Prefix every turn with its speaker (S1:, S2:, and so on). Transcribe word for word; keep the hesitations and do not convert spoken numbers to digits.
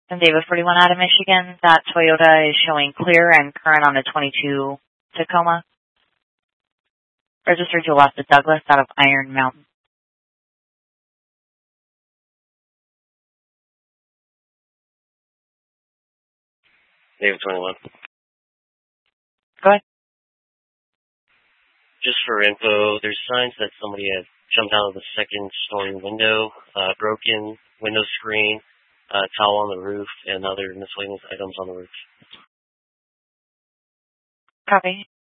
S1: And David forty-one out of Michigan, that Toyota is showing clear and current on the twenty-two Tacoma. Registered to West of Douglas out of Iron Mountain.
S2: David twenty-one.
S1: Go ahead.
S2: Just for info, there's signs that somebody had jumped out of the second story window, uh, broken window screen, uh, towel on the roof, and other miscellaneous items on the roof.
S1: Copy.